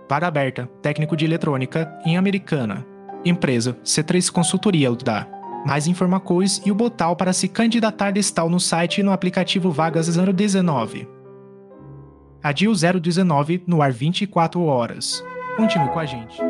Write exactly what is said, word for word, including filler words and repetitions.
Vaga aberta, técnico de eletrônica, em Americana. Empresa, C três Consultoria dá. Mais informações e o botão para se candidatar está no site e no aplicativo Vagas zero dezenove. A D I U zero dezenove no ar vinte e quatro horas. Continue com a gente.